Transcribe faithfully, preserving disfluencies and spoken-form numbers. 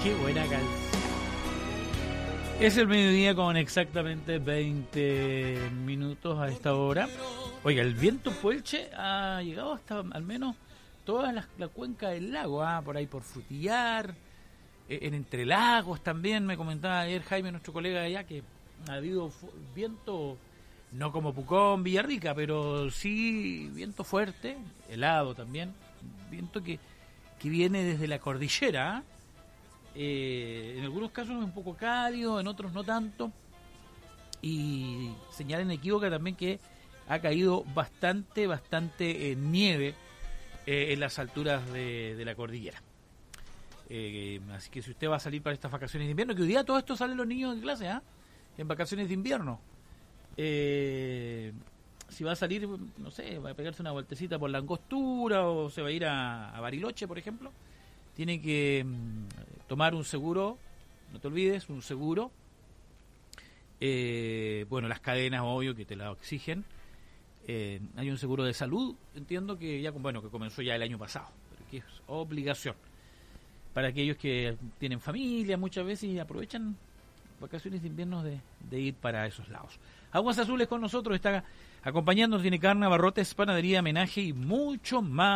Qué buena canción. Es el mediodía con exactamente veinte minutos a esta hora. Oiga, el viento Puelche ha llegado hasta al menos toda la, la cuenca del lago, ¿ah? Por ahí por Frutillar, eh, en Entre Lagos también. Me comentaba ayer Jaime, nuestro colega de allá, que ha habido fu- viento, no como Pucón, Villarrica, pero sí viento fuerte, helado también, viento que, que viene desde la cordillera, ¿ah? Eh, en algunos casos es un poco cálido, en otros no tanto, y señala inequívoca también que ha caído bastante, bastante eh, nieve eh, en las alturas de, de la cordillera. Eh, así que si usted va a salir para estas vacaciones de invierno, que hoy día todo esto salen los niños de clase, ¿ah? En vacaciones de invierno. Eh, si va a salir, no sé, va a pegarse una vueltecita por la Angostura o se va a ir a, a Bariloche, por ejemplo, tiene que mm, tomar un seguro, no te olvides, un seguro. Eh, bueno, las cadenas, obvio, que te la exigen. Eh, hay un seguro de salud, entiendo que ya, bueno, que comenzó ya el año pasado, pero que es obligación para aquellos que tienen familia muchas veces y aprovechan vacaciones de invierno de, de ir para esos lados. Aguas Azules con nosotros, está acompañándonos, tiene carne, abarrotes, panadería, homenaje y mucho más.